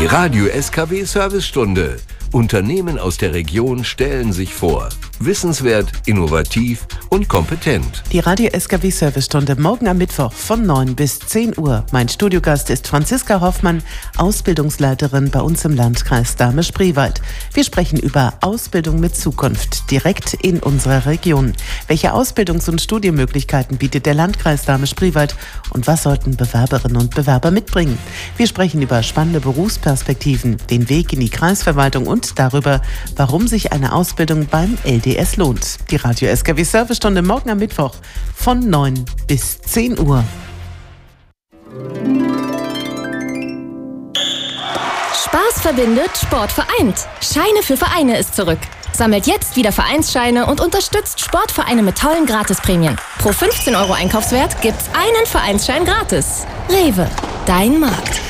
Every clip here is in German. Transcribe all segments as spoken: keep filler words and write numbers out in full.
Radio S K W Servicestunde. Unternehmen aus der Region stellen sich vor. Wissenswert, innovativ und kompetent. Die Radio S K W Servicestunde morgen am Mittwoch von neun bis zehn Uhr. Mein Studiogast ist Franziska Hoffmann, Ausbildungsleiterin bei uns im Landkreis Dahme-Spreewald. Wir sprechen über Ausbildung mit Zukunft direkt in unserer Region. Welche Ausbildungs- und Studienmöglichkeiten bietet der Landkreis Dahme-Spreewald und was sollten Bewerberinnen und Bewerber mitbringen? Wir sprechen über spannende Berufsperspektiven, den Weg in die Kreisverwaltung und darüber, warum sich eine Ausbildung beim L D S lohnt. Die Radio S K W Servicestunde morgen am Mittwoch von neun bis zehn Uhr. Spaß verbindet, Sport vereint. Scheine für Vereine ist zurück. Sammelt jetzt wieder Vereinsscheine und unterstützt Sportvereine mit tollen Gratisprämien. Pro fünfzehn Euro Einkaufswert gibt's einen Vereinsschein gratis. Rewe, dein Markt.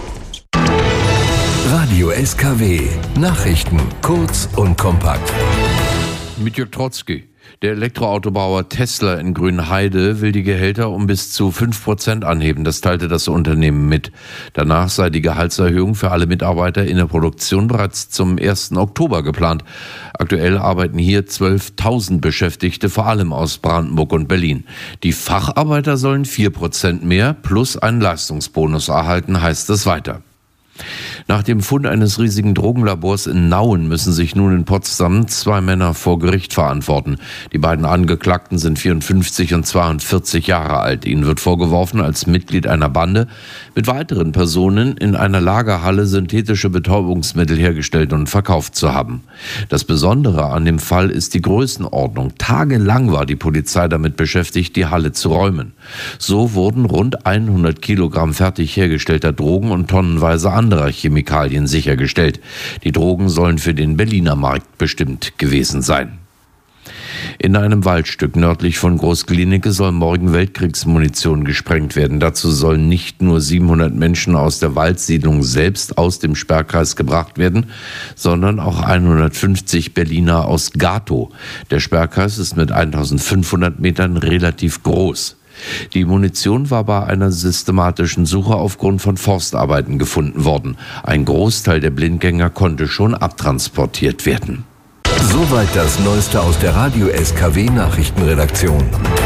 Radio S K W. Nachrichten kurz und kompakt. Mit Jörg Trotzki. Der Elektroautobauer Tesla in Grünheide will die Gehälter um bis zu fünf Prozent anheben. Das teilte das Unternehmen mit. Danach sei die Gehaltserhöhung für alle Mitarbeiter in der Produktion bereits zum ersten Oktober geplant. Aktuell arbeiten hier zwölftausend Beschäftigte, vor allem aus Brandenburg und Berlin. Die Facharbeiter sollen vier Prozent mehr plus einen Leistungsbonus erhalten, heißt es weiter. Nach dem Fund eines riesigen Drogenlabors in Nauen müssen sich nun in Potsdam zwei Männer vor Gericht verantworten. Die beiden Angeklagten sind vierundfünfzig und zweiundvierzig Jahre alt. Ihnen wird vorgeworfen, als Mitglied einer Bande mit weiteren Personen in einer Lagerhalle synthetische Betäubungsmittel hergestellt und verkauft zu haben. Das Besondere an dem Fall ist die Größenordnung. Tagelang war die Polizei damit beschäftigt, die Halle zu räumen. So wurden rund hundert Kilogramm fertig hergestellter Drogen und tonnenweise anderer Chemikalien sichergestellt. Die Drogen sollen für den Berliner Markt bestimmt gewesen sein. In einem Waldstück nördlich von Großglienicke soll morgen Weltkriegsmunition gesprengt werden. Dazu sollen nicht nur siebenhundert Menschen aus der Waldsiedlung selbst aus dem Sperrkreis gebracht werden, sondern auch hundertfünfzig Berliner aus Gatow. Der Sperrkreis ist mit eintausendfünfhundert Metern relativ groß. Die Munition war bei einer systematischen Suche aufgrund von Forstarbeiten gefunden worden. Ein Großteil der Blindgänger konnte schon abtransportiert werden. Soweit das Neueste aus der Radio S K W Nachrichtenredaktion.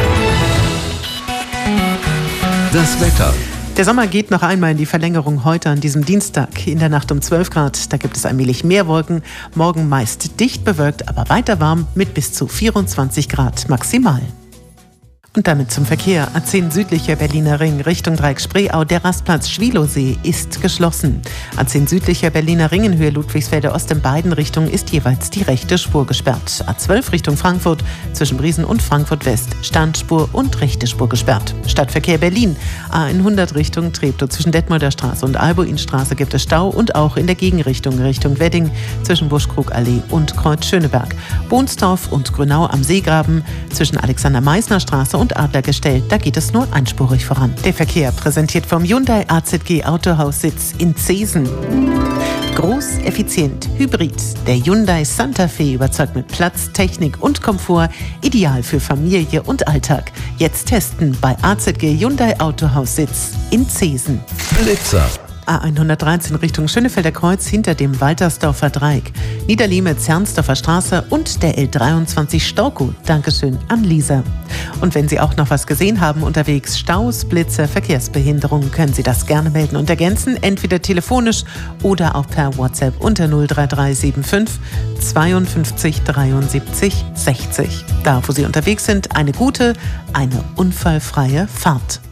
Das Wetter. Der Sommer geht noch einmal in die Verlängerung heute an diesem Dienstag. In der Nacht um zwölf Grad, da gibt es allmählich mehr Wolken. Morgen meist dicht bewölkt, aber weiter warm mit bis zu vierundzwanzig Grad maximal. Und damit zum Verkehr. A zehn südlicher Berliner Ring Richtung Dreieck-Spreeau. Der Rastplatz Schwilowsee ist geschlossen. A zehn südlicher Berliner Ring in Höhe Ludwigsfelder Ost in beiden Richtungen ist jeweils die rechte Spur gesperrt. A zwölf Richtung Frankfurt zwischen Briesen und Frankfurt West Standspur und rechte Spur gesperrt. Stadtverkehr Berlin. A hundert Richtung Treptow zwischen Detmolder Straße und Albuinstraße gibt es Stau und auch in der Gegenrichtung Richtung Wedding zwischen Buschkrugallee und Kreuz Schöneberg. Bohnsdorf und Grünau am Seegraben zwischen Alexander-Meissner Straße und Adlergestell, da geht es nur einspurig voran. Der Verkehr präsentiert vom Hyundai A Z G Autohaussitz in Zesen. Groß, effizient, hybrid. Der Hyundai Santa Fe überzeugt mit Platz, Technik und Komfort, ideal für Familie und Alltag. Jetzt testen bei A Z G Hyundai Autohaussitz in Zesen. Blitzer. A hundertdreizehn Richtung Schönefelder Kreuz hinter dem Waltersdorfer Dreieck. Niederlieme Zernsdorfer Straße und der L dreiundzwanzig Storkow. Dankeschön an Lisa. Und wenn Sie auch noch was gesehen haben unterwegs, Staus, Blitze, Verkehrsbehinderungen, können Sie das gerne melden und ergänzen, entweder telefonisch oder auch per WhatsApp unter null drei drei sieben fünf zweiundfünfzig dreiundsiebzig sechzig. Da, wo Sie unterwegs sind, eine gute, eine unfallfreie Fahrt.